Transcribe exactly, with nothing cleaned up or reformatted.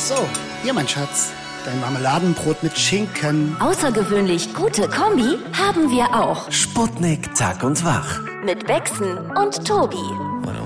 So, hier, mein Schatz. Dein Marmeladenbrot mit Schinken. Außergewöhnlich gute Kombi haben wir auch. Sputnik Tag und Wach. Mit Bexen und Tobi.